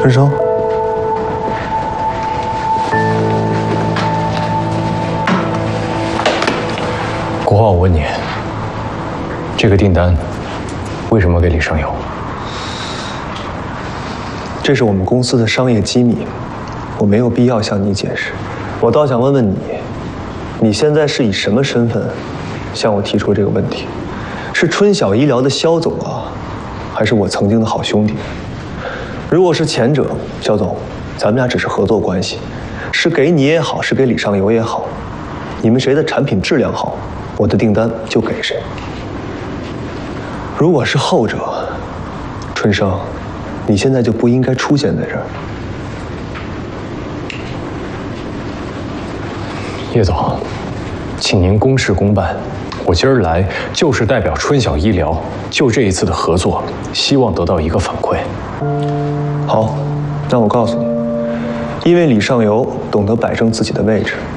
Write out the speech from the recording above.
春生， 国华，我问你，这个订单为什么给李尚友？ 这是我们公司的商业机密，我没有必要向你解释。我倒想问问你，你现在是以什么身份向我提出这个问题？是春晓医疗的肖总啊，还是我曾经的好兄弟？如果是前者，肖总，咱们俩只是合作关系，是给你也好，是给李尚友也好，你们谁的产品质量好，我的订单就给谁。如果是后者，春生，你现在就不应该出现在这儿。 叶总，请您公事公办。我今儿来就是代表春晓医疗，就这一次的合作，希望得到一个反馈。 好，那我告诉你，因为李尚游懂得摆正自己的位置，